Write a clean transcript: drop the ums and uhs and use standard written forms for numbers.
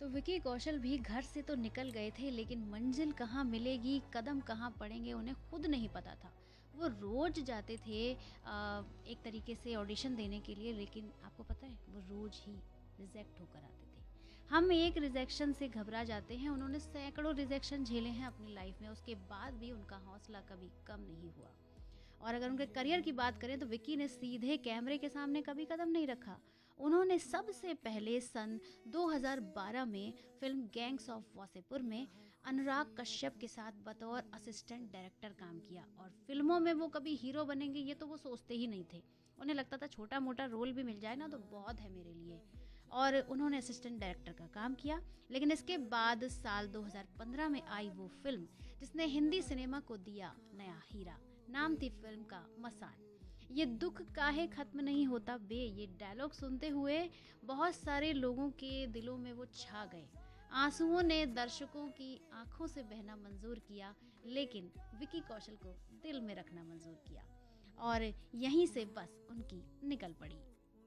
तो विकी कौशल भी घर से तो निकल गए थे, लेकिन मंजिल कहाँ मिलेगी, कदम कहाँ पड़ेंगे, उन्हें खुद नहीं पता था। वो रोज जाते थे एक तरीके से ऑडिशन देने के लिए, लेकिन आपको पता है वो रोज ही रिजेक्ट होकर आते थे। हम एक रिजेक्शन से घबरा जाते हैं, उन्होंने सैकड़ों रिजेक्शन झेले हैं अपनी लाइफ में, उसके बाद भी उनका हौसला कभी कम नहीं हुआ। और अगर उनके करियर की बात करें तो विक्की ने सीधे कैमरे के सामने कभी कदम नहीं रखा। उन्होंने सबसे पहले सन 2012 में फिल्म गैंग्स ऑफ वासेपुर में अनुराग कश्यप के साथ बतौर असिस्टेंट डायरेक्टर काम किया, और फिल्मों में वो कभी हीरो बनेंगे ये तो वो सोचते ही नहीं थे। उन्हें लगता था छोटा मोटा रोल भी मिल जाए ना तो बहुत है मेरे लिए। और उन्होंने असिस्टेंट डायरेक्टर का काम किया। लेकिन इसके बाद साल 2015 में आई वो फिल्म जिसने हिंदी सिनेमा को दिया नया हीरा। नाम थी फिल्म का मसान। ये दुख काहे खत्म नहीं होता बे, ये डायलॉग सुनते हुए बहुत सारे लोगों के दिलों में वो छा गए। आंसुओं ने दर्शकों की आंखों से बहना मंजूर किया, लेकिन विकी कौशल को दिल में रखना मंजूर किया। और यहीं से बस उनकी निकल पड़ी।